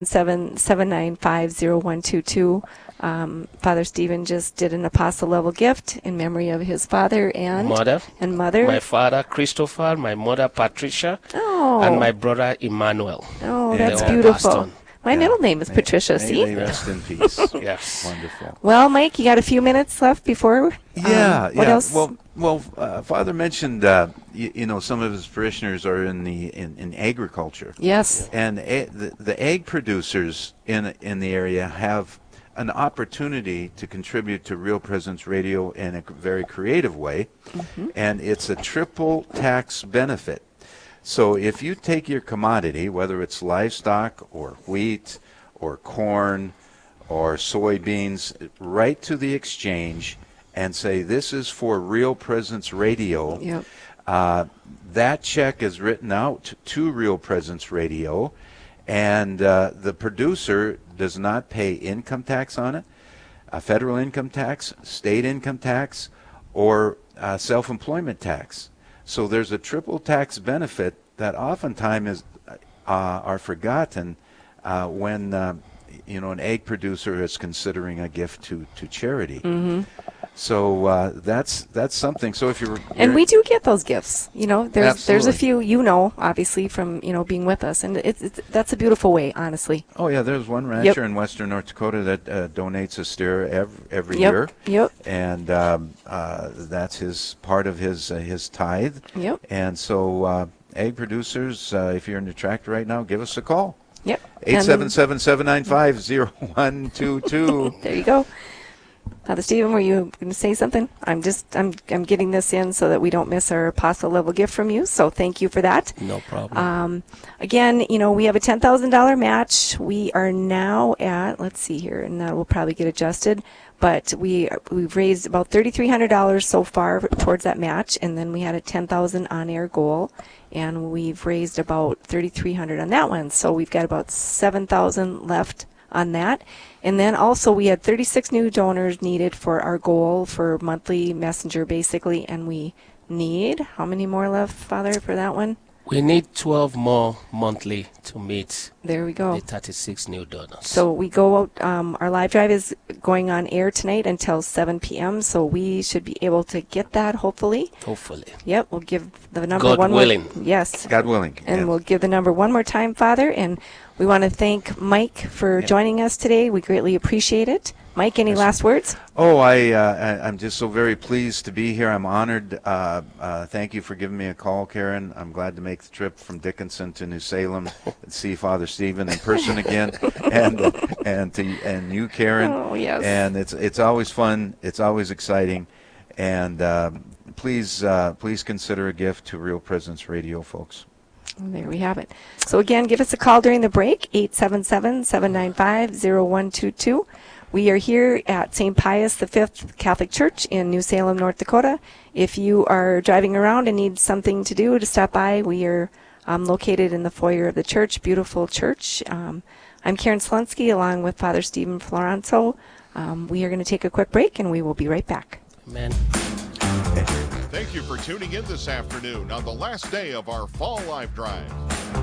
877-795-0122. Father Stephen just did an apostle level gift in memory of his father and mother. My father Christopher, my mother Patricia, Oh. and my brother Emmanuel. Oh, They that's all beautiful. passed on. My middle name is Patricia, see? May they rest in peace. Yes. Wonderful. Well, Mike, you got a few minutes left before? What else? Well, Father mentioned, some of his parishioners are in agriculture. Yes. And the egg producers in the area have an opportunity to contribute to Real Presence Radio in a very creative way, and it's a triple tax benefit. So if you take your commodity, whether it's livestock or wheat or corn or soybeans, right to the exchange and say, this is for Real Presence Radio, Yep. That check is written out to Real Presence Radio, and the producer does not pay income tax on it, federal income tax, state income tax, or self-employment tax. So there's a triple tax benefit that oftentimes are forgotten when an egg producer is considering a gift to charity. So that's something. So if and we do get those gifts. There's a Absolutely. few, obviously from being with us, and that's a beautiful way, honestly. Oh yeah, there's one rancher in western North Dakota that donates a steer every year. Yep. And that's his part of his tithe. Yep. And so egg producers, if you're in the tractor right now, give us a call. Yep. 877-795-0122. There you go. Father Stephen, were you going to say something? I'm getting this in so that we don't miss our apostle level gift from you. So thank you for that. No problem. Again, we have a $10,000 match. We are now at, let's see here, and that will probably get adjusted. But we've raised about $3,300 so far towards that match, and then we had a $10,000 on-air goal, and we've raised about $3,300 on that one. So we've got about $7,000 left on that. And then also we had 36 new donors needed for our goal for monthly messenger, basically, and we need, how many more left, Father, for that one? We need 12 more monthly to meet There we go. the 36 new donors. So we go out, our live drive is going on air tonight until 7 p.m., so we should be able to get that, hopefully. Hopefully. Yep, we'll give the number God one willing. more. Yes. God willing. And yes. we'll give the number one more time, Father, and we want to thank Mike for joining us today. We greatly appreciate it. Mike, any last words? Oh, I'm just so very pleased to be here. I'm honored. Thank you for giving me a call, Karen. I'm glad to make the trip from Dickinson to New Salem and see Father Stephen in person again, and you, Karen. Oh, yes. And it's always fun. It's always exciting, and please consider a gift to Real Presence Radio, folks. There we have it. So again, give us a call during the break, 877-795-0122. We are here at St. Pius V Catholic Church in New Salem, North Dakota. If you are driving around and need something to do, to stop by, we are located in the foyer of the church, beautiful church. I'm Karen Slunsky along with Father Stephen Florenzo. We are going to take a quick break and we will be right back. Amen. Thank you for tuning in this afternoon on the last day of our Fall Live Drive.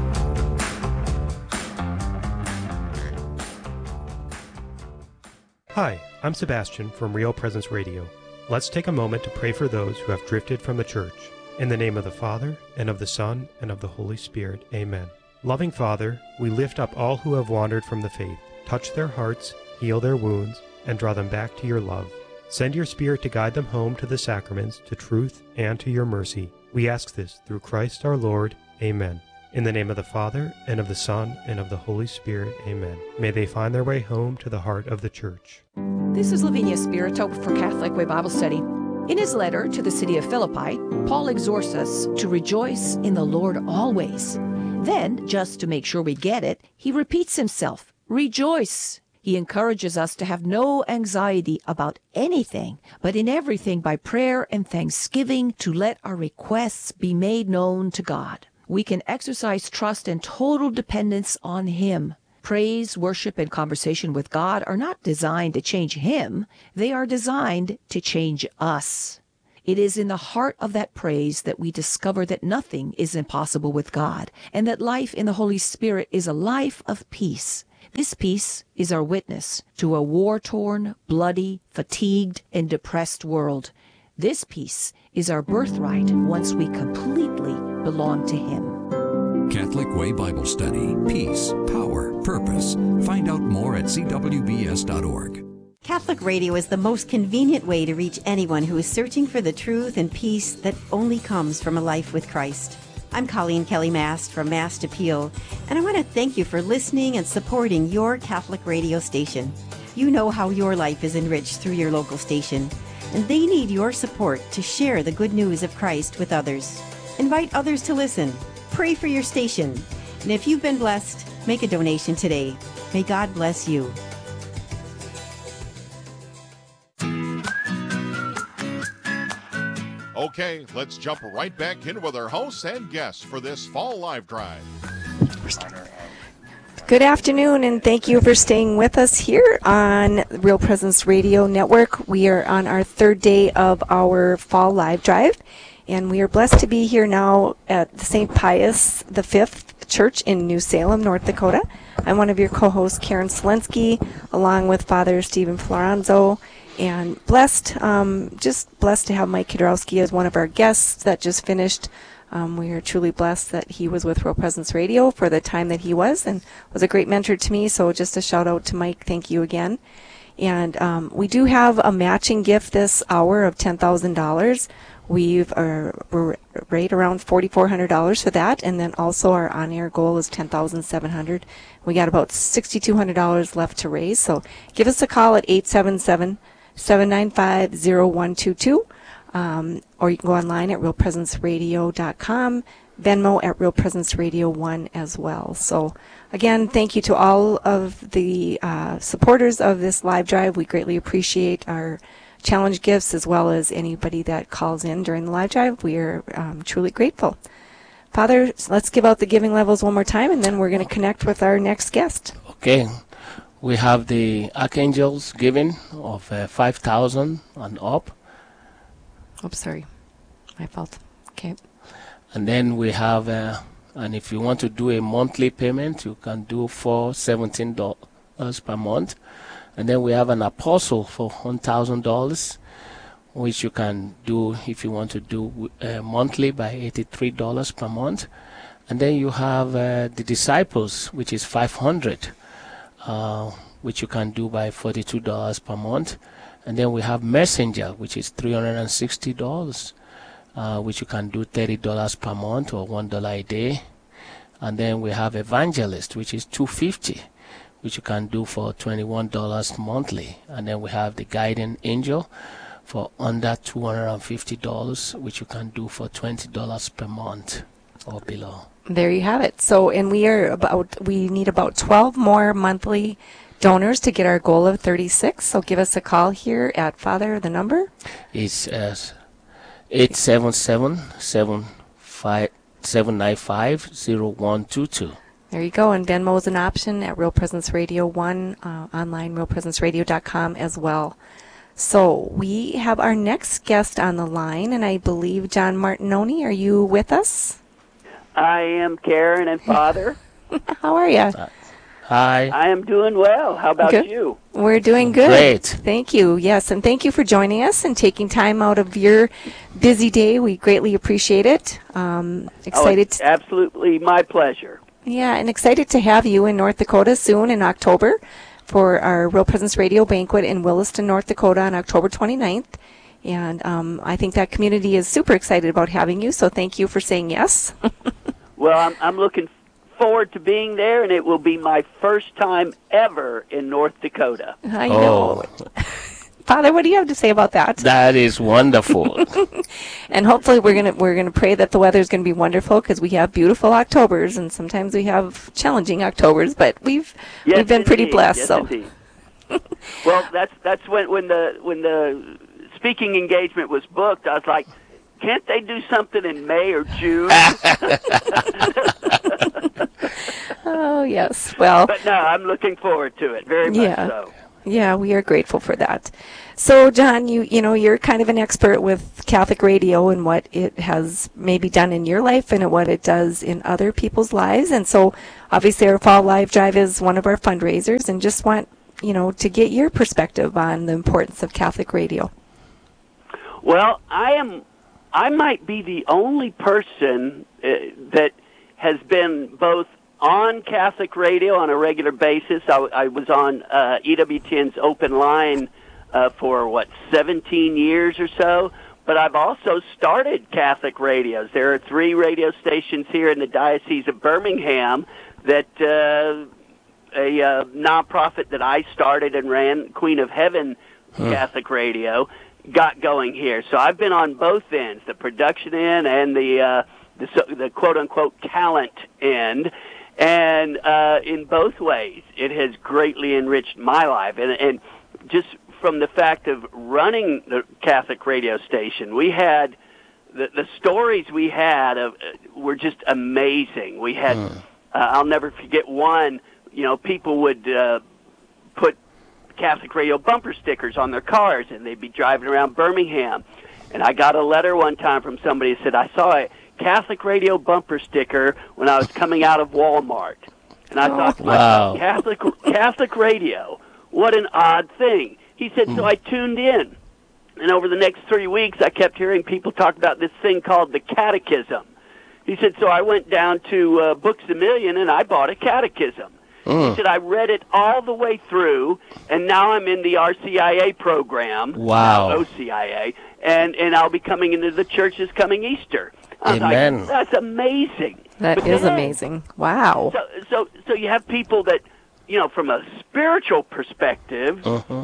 Hi, I'm Sebastian from Real Presence Radio. Let's take a moment to pray for those who have drifted from the church. In the name of the Father, and of the Son, and of the Holy Spirit. Amen. Loving Father, we lift up all who have wandered from the faith. Touch their hearts, heal their wounds, and draw them back to your love. Send your Spirit to guide them home to the sacraments, to truth, and to your mercy. We ask this through Christ our Lord. Amen. In the name of the Father, and of the Son, and of the Holy Spirit. Amen. May they find their way home to the heart of the Church. This is Lavinia Spirito for Catholic Way Bible Study. In his letter to the city of Philippi, Paul exhorts us to rejoice in the Lord always. Then, just to make sure we get it, he repeats himself, rejoice. He encourages us to have no anxiety about anything, but in everything by prayer and thanksgiving to let our requests be made known to God. We can exercise trust and total dependence on Him. Praise, worship, and conversation with God are not designed to change Him. They are designed to change us. It is in the heart of that praise that we discover that nothing is impossible with God, and that life in the Holy Spirit is a life of peace. This peace is our witness to a war-torn, bloody, fatigued, and depressed world. This peace is our birthright once we completely belong to Him. Catholic Way Bible Study. Peace, power, purpose. Find out more at cwbs.org. Catholic Radio is the most convenient way to reach anyone who is searching for the truth and peace that only comes from a life with Christ. I'm Colleen Kelly Mast from Mast Appeal, and I want to thank you for listening and supporting your Catholic radio station. You know how your life is enriched through your local station, and they need your support to share the good news of Christ with others. Invite others to listen. Pray for your station. And if you've been blessed, make a donation today. May God bless you. Okay, let's jump right back in with our hosts and guests for this Fall Live Drive. Good afternoon, and thank you for staying with us here on Real Presence Radio Network. We are on our third day of our Fall Live Drive, and we are blessed to be here now at the St. Pius V Church in New Salem, North Dakota. I'm one of your co-hosts, Karen Selensky, along with Father Stephen Floranzo. And blessed, just blessed to have Mike Kidrowski as one of our guests that just finished. We are truly blessed that he was with Real Presence Radio for the time that he was, and was a great mentor to me. So just a shout out to Mike. Thank you again. And we do have a matching gift this hour of $10,000. We're right around $4,400 for that, and then also our on-air goal is $10,700. We got about $6,200 left to raise. So give us a call at 877-795-0122, or you can go online at realpresenceradio.com, Venmo at realpresenceradio1 as well. So again, thank you to all of the supporters of this live drive. We greatly appreciate our challenge gifts as well as anybody that calls in during the live drive. We are truly grateful. Father, let's give out the giving levels one more time, and then we're going to connect with our next guest. Okay. We have the Archangels giving of 5,000 and up. Oops, sorry. My fault. Okay. And then we have, and if you want to do a monthly payment, you can do for $17 per month. And then we have an Apostle for $1,000, which you can do if you want to do monthly by $83 per month. And then you have the Disciples, which is $500. Which you can do by $42 per month. And then we have Messenger, which is $360, which you can do $30 per month or $1 a day. And then we have Evangelist, which is $250, which you can do for $21 monthly. And then we have the Guiding Angel for under $250, which you can do for $20 per month or below. There you have it. So, and we need about 12 more monthly donors to get our goal of 36. So give us a call here at Father. The number is 877-795-0122. There you go. And Venmo is an option at Real Presence Radio 1, online, realpresenceradio.com as well. So we have our next guest on the line, and I believe John Martinoni. Are you with us? I am Karen and Father. How are you? Hi. I am doing well. How about good. you? We're doing good. Great. Thank you. Yes, and thank you for joining us and taking time out of your busy day. We greatly appreciate it. Excited. It's absolutely my pleasure. Yeah, and excited to have you in North Dakota soon in October for our Real Presence Radio banquet in Williston, North Dakota on October 29th. And I think that community is super excited about having you, so thank you for saying yes. Well, I'm looking forward to being there, and it will be my first time ever in North Dakota. I know. Father, what do you have to say about that? That is wonderful. And hopefully we're gonna pray that the weather is gonna be wonderful, because we have beautiful Octobers, and sometimes we have challenging Octobers, but we've been pretty blessed. Yes, so. indeed. Well, that's when the speaking engagement was booked. I was like, can't they do something in May or June? Oh yes, well. But no, I'm looking forward to it very much so. Yeah, we are grateful for that. So, John, you're kind of an expert with Catholic radio and what it has maybe done in your life and what it does in other people's lives. And so, obviously, our Fall Live Drive is one of our fundraisers, and just want to get your perspective on the importance of Catholic radio. Well, I might be the only person that has been both on Catholic radio on a regular basis. I was on EWTN's Open Line for 17 years or so, but I've also started Catholic radios. There are 3 radio stations here in the Diocese of Birmingham that a nonprofit that I started and ran, Queen of Heaven Catholic Radio, got going here. So I've been on both ends, the production end and the quote-unquote talent end. And in both ways, it has greatly enriched my life. And just from the fact of running the Catholic radio station, we had the stories we had were just amazing. We had, I'll never forget one, people would put Catholic radio bumper stickers on their cars, and they'd be driving around Birmingham. And I got a letter one time from somebody that said, I saw a Catholic radio bumper sticker when I was coming out of Walmart. And I thought to myself, Catholic radio, what an odd thing. He said, so I tuned in. And over the next 3 weeks, I kept hearing people talk about this thing called the Catechism. He said, so I went down to Books A Million and I bought a catechism. He said, I read it all the way through, and now I'm in the RCIA program. Wow. OCIA. And I'll be coming into the church this coming Easter. I was Amen. like, that's amazing. That is amazing. Wow. So you have people that, from a spiritual perspective,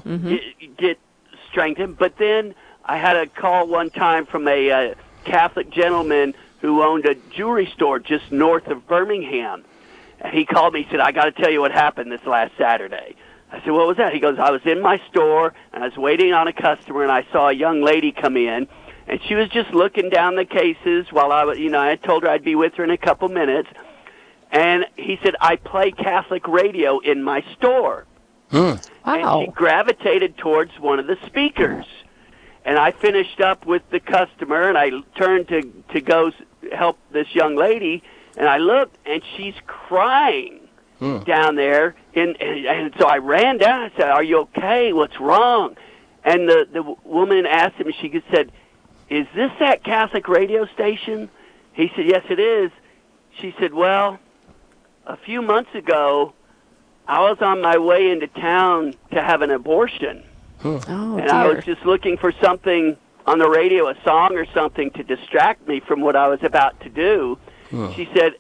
get strengthened. But then I had a call one time from a Catholic gentleman who owned a jewelry store just north of Birmingham. And he called me and said, I got to tell you what happened this last Saturday. I said, what was that? He goes, I was in my store, and I was waiting on a customer, and I saw a young lady come in, and she was just looking down the cases while I told her I'd be with her in a couple minutes. And he said, I play Catholic radio in my store. Wow. And she gravitated towards one of the speakers. And I finished up with the customer, and I turned to go help this young lady, and I looked, and she's crying down there. And so I ran down. I said, are you okay? What's wrong? And the woman asked him, she said, is this that Catholic radio station? He said, yes, it is. She said, well, a few months ago, I was on my way into town to have an abortion. Oh, and I was just looking for something on the radio, a song or something to distract me from what I was about to do. She said,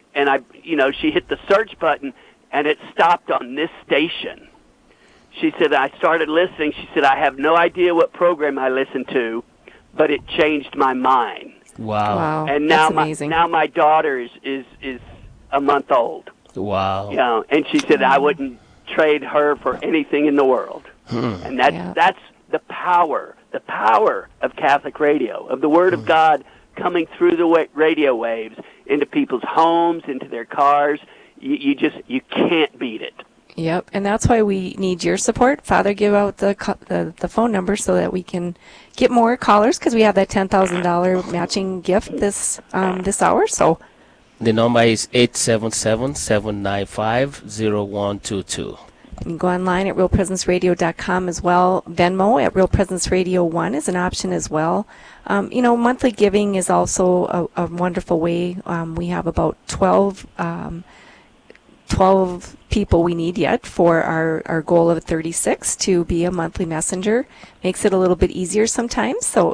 she hit the search button, and it stopped on this station. She said, I started listening. She said, I have no idea what program I listened to, but it changed my mind. Wow. And now amazing. my daughter is a month old. Wow. And she said, I wouldn't trade her for anything in the world. And that's the power of Catholic radio, of the Word of God coming through the radio waves into people's homes, into their cars. You can't beat it. Yep, and that's why we need your support. Father, give out the phone number so that we can get more callers, because we have that $10,000 matching gift this hour. So the number is 877-795-0122. You can go online at realpresenceradio.com as well. Venmo at Real Presence Radio 1 is an option as well. Monthly giving is also a wonderful way. We have about 12 people we need yet for our goal of 36 to be a monthly messenger. Makes it a little bit easier sometimes. So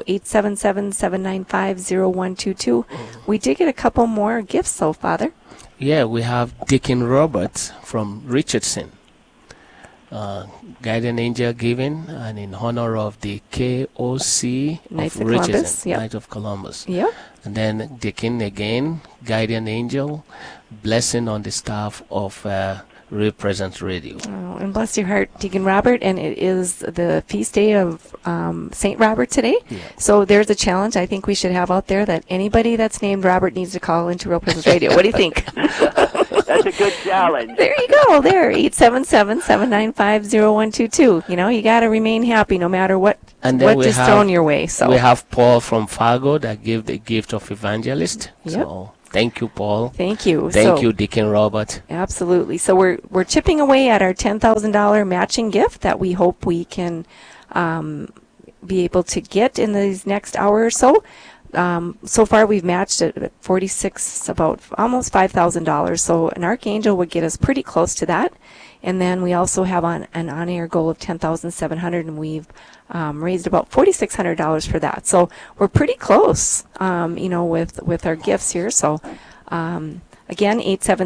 877-795-0122. We did get a couple more gifts, though, Father. Yeah, we have Deacon Roberts from Richardson. Guardian Angel giving, and in honor of the KOC Knights of of Richardson, Columbus, yep. Knight of Columbus. Yep. And then Deacon again, Guardian Angel, blessing on the staff of Real Presence Radio. Oh, and bless your heart, Deacon Robert. And it is the feast day of St. Robert today. Yeah. So there's a challenge I think we should have out there that anybody that's named Robert needs to call into Real Presence Radio. What do you think? That's a good challenge. There you go. There, 877-795-0122. You know, you got to remain happy no matter what is thrown your way. So we have Paul from Fargo that gave the gift of evangelist. Yep. So thank you, Paul. Thank you. Thank you, Deacon Robert. Absolutely. So we're chipping away at our $10,000 matching gift that we hope we can be able to get in these next hour or so. So far, we've matched at 46, about almost $5,000. So an archangel would get us pretty close to that. And then we also have an on-air goal of $10,700, and we've raised about $4,600 for that. So we're pretty close, with our gifts here. So again,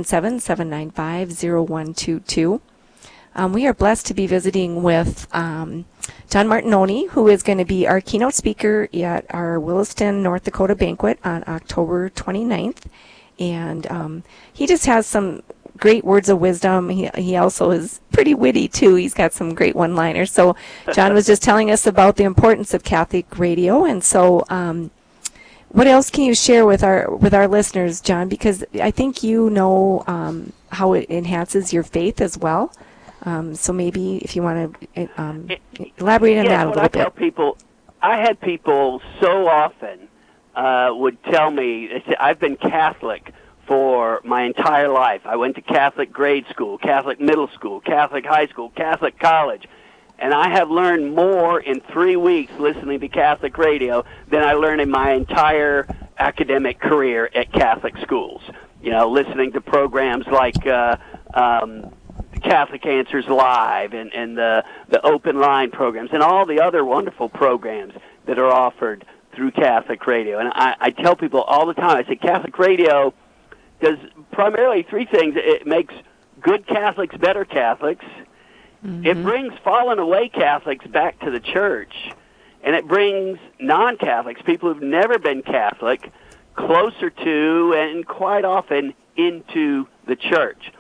877-795-0122. We are blessed to be visiting with John Martinoni, who is going to be our keynote speaker at our Williston, North Dakota banquet on October 29th. And he just has some great words of wisdom. He also is pretty witty, too. He's got some great one-liners. So John was just telling us about the importance of Catholic radio. And so what else can you share with our listeners, John? Because I think you know how it enhances your faith as well. So maybe if you want to elaborate on that a little bit. I had people so often would tell me, they say, I've been Catholic for my entire life. I went to Catholic grade school, Catholic middle school, Catholic high school, Catholic college, and I have learned more in 3 weeks listening to Catholic radio than I learned in my entire academic career at Catholic schools. You know, listening to programs like Catholic Answers Live and the Open Line programs and all the other wonderful programs that are offered through Catholic radio. And I tell people all the time, I say Catholic radio does primarily three things. It makes good Catholics better Catholics. Mm-hmm. It brings fallen away Catholics back to the church. And it brings non-Catholics, people who've never been Catholic, closer to and quite often into the church.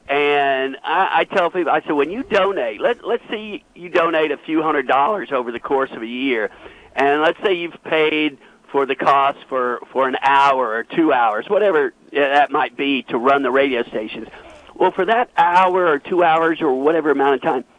And I tell people, I say, when you donate, let's say you donate a few $100s over the course of a year, and let's say you've paid for the cost for an hour or 2 hours, whatever that might be, to run the radio stations. Well, for that hour or 2 hours or whatever amount of time,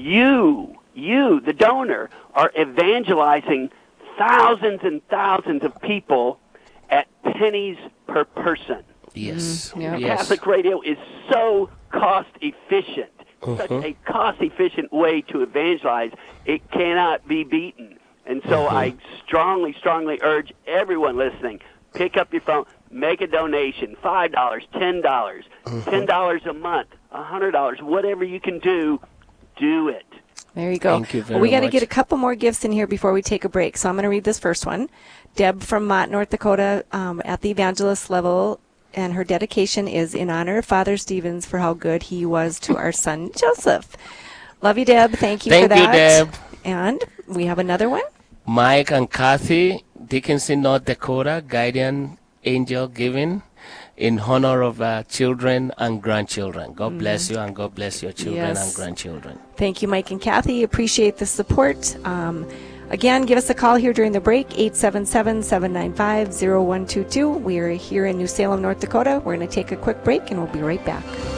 you, the donor, are evangelizing thousands and thousands of people at pennies per person. Yes. Yeah. Yes. Catholic radio is so cost-efficient, such a cost-efficient way to evangelize, it cannot be beaten. And so I strongly, strongly urge everyone listening, pick up your phone, make a donation, $5, $10, $10 a month, $100, whatever you can do it. There you go. Thank you very we got to much. get a couple more gifts in here before we take a break. So I'm going to read this first one. Deb from Mott, North Dakota, at the evangelist level, and her dedication is in honor of Father Stevens for how good he was to our son, Joseph. Love you, Deb. Thank you for that. Thank you, Deb. And we have another one. Mike and Kathy, Dickinson, North Dakota, Guardian Angel Giving, in honor of children and grandchildren. God bless you, and God bless your children and grandchildren. Thank you, Mike and Kathy. Appreciate the support. Again, give us a call here during the break, 877-795-0122. We are here in New Salem, North Dakota. We're going to take a quick break, and we'll be right back.